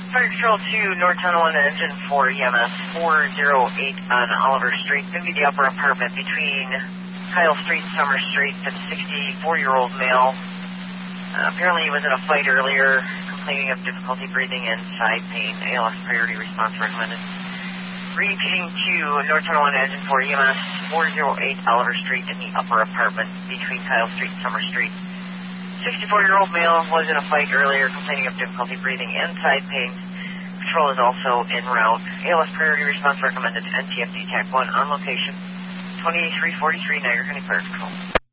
Fire Control 2, North Tunnel 1, Engine 4, EMS 408 on Oliver Street. Going to be the upper apartment between Kyle Street and Summer Street. That's a 64-year-old male. Apparently he was in a fight earlier, complaining of difficulty breathing and side pain. ALS priority response recommended. Repeating to North Tunnel 1, Engine 4, EMS 408 Oliver Street in the upper apartment between Kyle Street and Summer Street. 64-year-old male was in a fight earlier, complaining of difficulty breathing and side pain. Patrol is also en route. ALS priority response recommended. NTFD TAC 1 on location. 2343 Niagara County Fire Control.